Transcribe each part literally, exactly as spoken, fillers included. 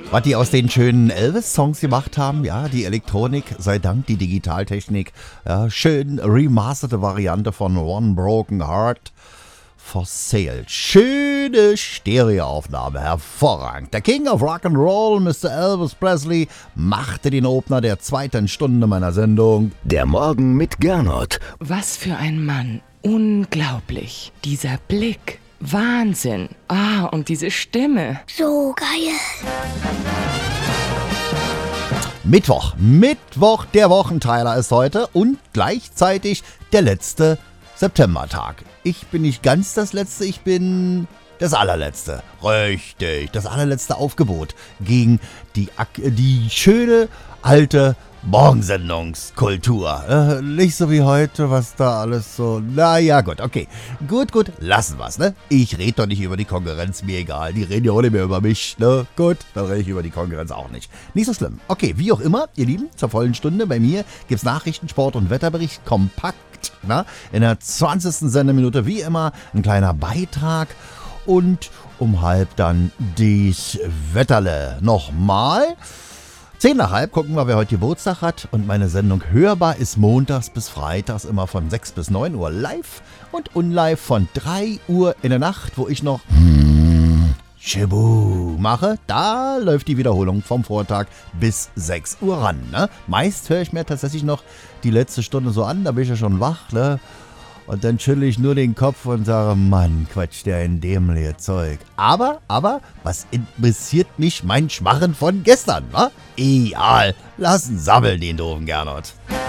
Was die aus den schönen Elvis-Songs gemacht haben, ja, die Elektronik, sei Dank, die Digitaltechnik, ja, schön remasterte Variante von One Broken Heart for Sale. Schöne Stereoaufnahme, hervorragend. Der King of Rock'n'Roll, Mister Elvis Presley, machte den Opener der zweiten Stunde meiner Sendung. Der Morgen mit Gernot. Was für ein Mann. Unglaublich. Dieser Blick. Wahnsinn. Ah, und diese Stimme. So geil. Mittwoch. Mittwoch, der Wochenteiler ist heute und gleichzeitig der letzte Septembertag. Ich bin nicht ganz das Letzte, ich bin das Allerletzte. Richtig, das allerletzte Aufgebot gegen die, die schöne alte Morgensendungskultur. Äh, nicht so wie heute, was da alles so... Naja, gut, okay. Gut, gut, lassen wir's, ne? Ich rede doch nicht über die Konkurrenz, mir egal. Die reden ja auch nicht mehr über mich, ne? Gut, dann rede ich über die Konkurrenz auch nicht. Nicht so schlimm. Okay, wie auch immer, ihr Lieben, zur vollen Stunde bei mir gibt's Nachrichten, Sport und Wetterbericht kompakt, ne? In der zwanzigsten Sendeminute wie immer ein kleiner Beitrag und um halb dann dies Wetterle. Nochmal... Zehn nach halb gucken wir, wer heute Geburtstag hat. Und meine Sendung Hörbar ist montags bis freitags immer von sechs bis neun Uhr live und unlive von drei Uhr in der Nacht, wo ich noch Chibu mache. Da läuft die Wiederholung vom Vortag bis sechs Uhr ran. Ne? Meist höre ich mir tatsächlich noch die letzte Stunde so an, da bin ich ja schon wach. Ne? Und dann schüttle ich nur den Kopf und sage, Mann, quatsch der in dämliche Zeug. Aber, aber, was interessiert mich mein Schmarren von gestern, wa? Egal, lassen sammeln den doofen Gernot.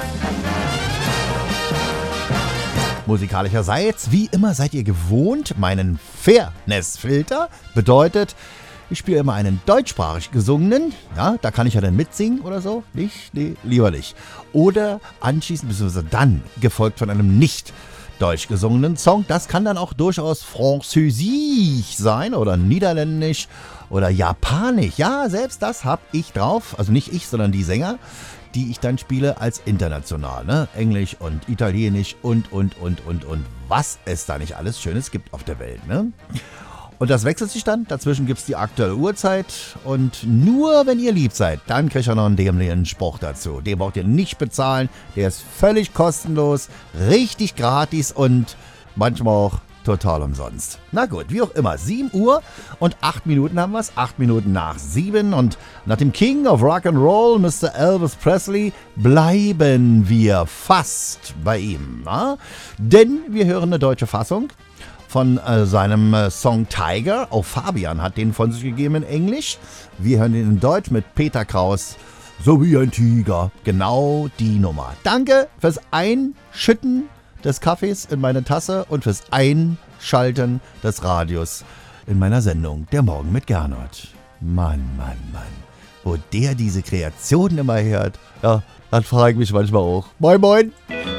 Musikalischerseits, wie immer seid ihr gewohnt, meinen Fairness-Filter bedeutet, ich spiele immer einen deutschsprachig gesungenen, ja, da kann ich ja dann mitsingen oder so, nicht, nee, lieber nicht. Oder anschließend, beziehungsweise dann, gefolgt von einem nicht deutsch gesungenen Song. Das kann dann auch durchaus französisch sein oder niederländisch oder japanisch. Ja, selbst das habe ich drauf. Also nicht ich, sondern die Sänger, die ich dann spiele als international. Ne? Englisch und Italienisch und, und, und, und, und. Was es da nicht alles Schönes gibt auf der Welt. Ne? Und das wechselt sich dann. Dazwischen gibt es die aktuelle Uhrzeit. Und nur wenn ihr lieb seid, dann kriegt ihr noch einen dämlichen Spruch dazu. Den braucht ihr nicht bezahlen. Der ist völlig kostenlos, richtig gratis und manchmal auch total umsonst. Na gut, wie auch immer. sieben Uhr und acht Minuten haben wir es. acht Minuten nach sieben. Und nach dem King of Rock'n'Roll, Mister Elvis Presley, bleiben wir fast bei ihm. Na? Denn wir hören eine deutsche Fassung von äh, seinem äh, Song Tiger. Auch Fabian hat den von sich gegeben in Englisch. Wir hören ihn in Deutsch mit Peter Kraus. So wie ein Tiger. Genau die Nummer. Danke fürs Einschütten des Kaffees in meine Tasse und fürs Einschalten des Radios in meiner Sendung Der Morgen mit Gernot. Mann, Mann, Mann. Wo der diese Kreationen immer hört, ja, dann frage ich mich manchmal auch. Moin, moin.